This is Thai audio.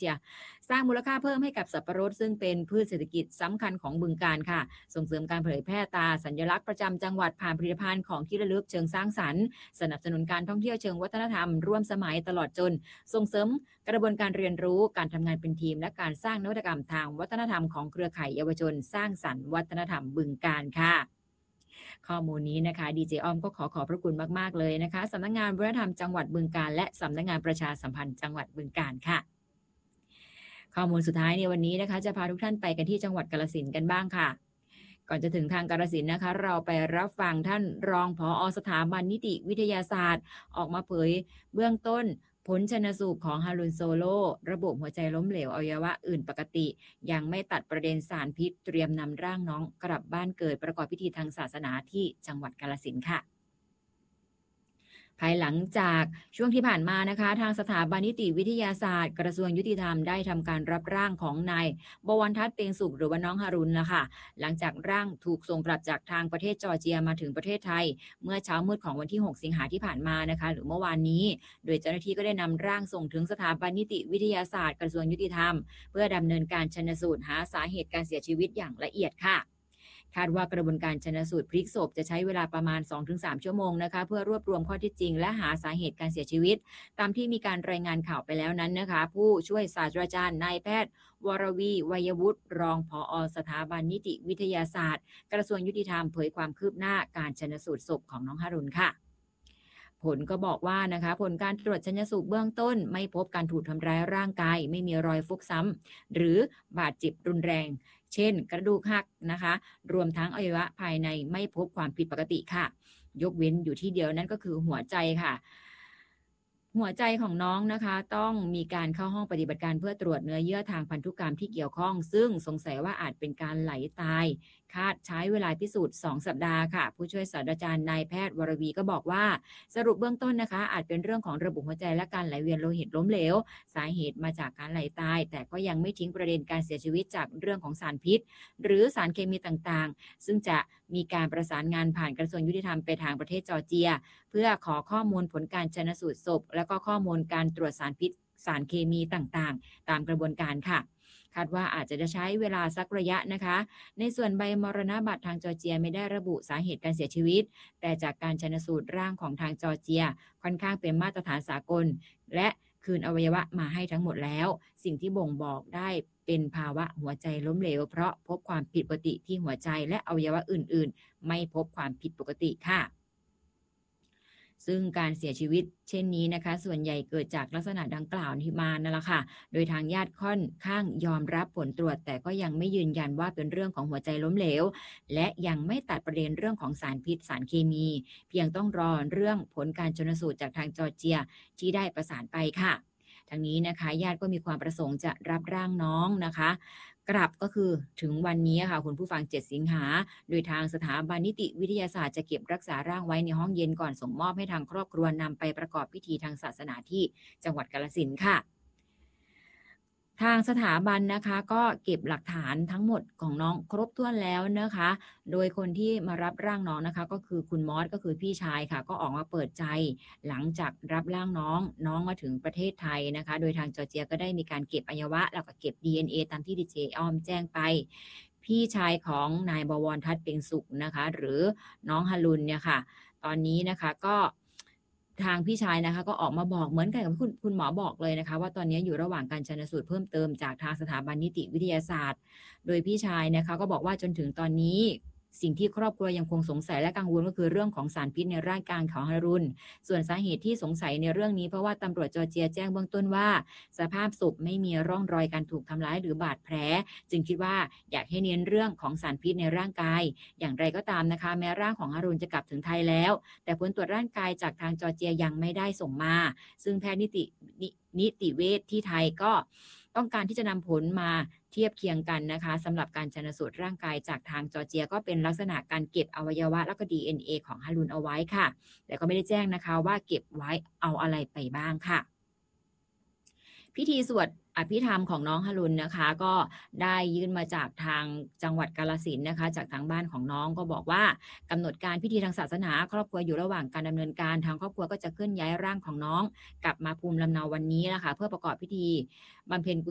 ชียสร้างมูลค่าเพิ่มให้กับสับปะรดซึ่งเป็นพืชเศรษฐกิจสำคัญของบึงกาฬค่ะส่งเสริมการเผยแพร่ตราสัญลักษณ์ประจำจังหวัดผ่านผลิตภัณฑ์ของที่ระลึกเชิงสร้างสรรค์สนับสนุนการท่องเที่ยวเชิงวัฒนธรรมร่วมสมัยตลอดจนส่งเสริมกระบวนการเรียนรู้การทำงานเป็นทีมและการสร้างนวัตกรรมทางวัฒนธรรมของเครือข่ายเยาวชนสร้างสรรค์วัฒนธรรมบึงกาฬค่ะข้อมูลนี้นะคะดีเจอ้อมก็ขอบพระคุณมากๆเลยนะคะสำนักงานวัฒนธรรมจังหวัดบึงกาฬและสำนักงานประชาสัมพันธ์จังหวัดบึงกาฬค่ะข้อมูลสุดท้ายในวันนี้นะคะจะพาทุกท่านไปกันที่จังหวัดกาฬสินธุ์กันบ้างค่ะก่อนจะถึงทางกาฬสินธุ์นะคะเราไปรับฟังท่านรองผอ.สถาบันนิติวิทยาศาสตร์ออกมาเผยเบื้องต้นผลชันสูตรของฮารุนโซโลระบบหัวใจล้มเหลวอวัยวะอื่นปกติยังไม่ตัดประเด็นสารพิษเตรียมนำร่างน้องกลับบ้านเกิดประกอบพิธีทางศาสนาที่จังหวัดกาฬสินธุ์ค่ะภายหลังจากช่วงที่ผ่านมานะคะทางสถาบันนิติวิทยาศาสตร์กระทรวงยุติธรรมได้ทำการรับร่างของนายบวรทัศน์เปงสุขหรือว่าน้องฮารุนนะคะหลังจากร่างถูกส่งกลับจากทางประเทศจอร์เจียมาถึงประเทศไทยเมื่อเช้ามืดของวันที่6สิงหาที่ผ่านมานะคะหรือเมื่อวานนี้โดยเจ้าหน้าที่ก็ได้นำร่างส่งถึงสถาบันนิติวิทยาศาสตร์กระทรวงยุติธรรมเพื่อดำเนินการชันสูตรหาสาเหตุการเสียชีวิตอย่างละเอียดค่ะคาดว่ากระบวนการชันสูตรพลิกศพจะใช้เวลาประมาณ 2-3 ชั่วโมงนะคะเพื่อรวบรวมข้อเท็จจริงและหาสาเหตุการเสียชีวิตตามที่มีการรายงานข่าวไปแล้วนั้นนะคะผู้ช่วยศาสตราจารย์นายแพทย์วรวีวัยวุฒิรองผอ.สถาบันนิติวิทยาศาสตร์กระทรวงยุติธรรมเผยความคืบหน้าการชันสูตรศพของน้องฮารุนค่ะผลก็บอกว่านะคะผลการตรวจชันสูตรเบื้องต้นไม่พบการถูกทำร้ายร่างกายไม่มีรอยฟกช้ำหรือบาดเจ็บรุนแรงเช่นกระดูกหักนะคะรวมทั้งอวัยวะภายในไม่พบความผิดปกติค่ะยกเว้นอยู่ที่เดียวนั่นก็คือหัวใจค่ะหัวใจของน้องนะคะต้องมีการเข้าห้องปฏิบัติการเพื่อตรวจเนื้อเยื่อทางพันธุกรรมที่เกี่ยวข้องซึ่งสงสัยว่าอาจเป็นการไหลตายคาดใช้เวลาพิสูจน์2สัปดาห์ค่ะผู้ช่วยศาสตราจารย์นายแพทย์วรวีก็บอกว่าสรุปเบื้องต้นนะคะอาจเป็นเรื่องของระบบหัวใจและการไหลเวียนโลหิตล้มเหลวสาเหตุมาจากการไหลตายแต่ก็ยังไม่ทิ้งประเด็นการเสียชีวิตจากเรื่องของสารพิษหรือสารเคมีต่างๆซึ่งจะมีการประสานงานผ่านกระทรวงยุติธรรมไปทางประเทศจอร์เจียเพื่อขอข้อมูลผลการชันสูตรศพและก็ข้อมูลการตรวจสารพิษสารเคมีต่างๆตามกระบวนการค่ะคาดว่าอาจจะใช้เวลาสักระยะนะคะในส่วนใบมรณบัตรทางจอร์เจียไม่ได้ระบุสาเหตุการเสียชีวิตแต่จากการชันสูตรร่างของทางจอร์เจียค่อนข้างเป็นมาตรฐานสากลและคืนอวัยวะมาให้ทั้งหมดแล้วสิ่งที่บ่งบอกได้เป็นภาวะหัวใจล้มเหลวเพราะพบความผิดปกติที่หัวใจและอวัยวะอื่นๆไม่พบความผิดปกติค่ะซึ่งการเสียชีวิตเช่นนี้นะคะส่วนใหญ่เกิดจากลักษณะดังกล่าวที่มานั่นแหละค่ะโดยทางญาติค่อนข้างยอมรับผลตรวจแต่ก็ยังไม่ยืนยันว่าเป็นเรื่องของหัวใจล้มเหลวและยังไม่ตัดประเด็นเรื่องของสารพิษสารเคมีเพียงต้องรอเรื่องผลการชันสูตรจากทางจอร์เจียที่ได้ประสานไปค่ะทางนี้นะคะญาติก็มีความประสงค์จะรับร่างน้องนะคะกลับก็คือถึงวันนี้ค่ะคุณผู้ฟัง7สิงหาโดยทางสถาบันนิติวิทยาศาสตร์จะเก็บรักษาร่างไว้ในห้องเย็นก่อนส่งมอบให้ทางครอบครัวนำไปประกอบพิธีทางศาสนาที่จังหวัดกาฬสินธุ์ค่ะทางสถาบันนะคะก็เก็บหลักฐานทั้งหมดของน้องครบถ้วนแล้วนะคะโดยคนที่มารับร่างน้องนะคะก็คือคุณมอสก็คือพี่ชายค่ะก็ออกมาเปิดใจหลังจากรับร่างน้องมาถึงประเทศไทยนะคะโดยทางจอร์เจียก็ได้มีการเก็บอวัยวะแล้วก็เก็บ DNA ตามที่ดีเจอ้อมแจ้งไปพี่ชายของนายบวรทัศน์เปงสุขนะคะหรือน้องฮารุนเนี่ยค่ะตอนนี้นะคะก็ทางพี่ชายนะคะก็ออกมาบอกเหมือนกันกับคุณหมอบอกเลยนะคะว่าตอนนี้อยู่ระหว่างการชันสูตรเพิ่มเติมจากทางสถาบันนิติวิทยาศาสตร์โดยพี่ชายนะคะก็บอกว่าจนถึงตอนนี้สิ่งที่ครอบครัวยังคงสงสัยและกังวลก็คือเรื่องของสารพิษในร่างกายของฮารุนส่วนสาเหตุที่สงสัยในเรื่องนี้เพราะว่าตำรวจจอร์เจียแจ้งเบื้องต้นว่าสภาพศพไม่มีร่องรอยการถูกทำร้ายหรือบาดแผลจึงคิดว่าอยากให้เน้นเรื่องของสารพิษในร่างกายอย่างไรก็ตามนะคะแม้ร่างของฮารุนจะกลับถึงไทยแล้วแต่ผลตรวจร่างกายจากทางจอร์เจียยังไม่ได้ส่งมาซึ่งแพทย์นิติเวชที่ไทยก็ต้องการที่จะนำผลมาเทียบเคียงกันนะคะสำหรับการชันสูตรร่างกายจากทางจอร์เจียก็เป็นลักษณะการเก็บอวัยวะแล้วก็ DNA ของฮารุนเอาไว้ค่ะแต่ก็ไม่ได้แจ้งนะคะว่าเก็บไว้เอาอะไรไปบ้างค่ะพิธีสวดอภิธรรมของน้องฮารุนนะคะก็ได้ยื่นมาจากทางจังหวัดกาฬสินธุ์นะคะจากทางบ้านของน้องก็บอกว่ากำหนดการพิธีทางศาสนาครอบครัวอยู่ระหว่างการดำเนินการทางครอบครัวก็จะเคลื่อนย้ายร่างของน้องกลับมาภูมิลำเนาวันนี้นะคะเพื่อประกอบพิธีบำเพ็ญกุ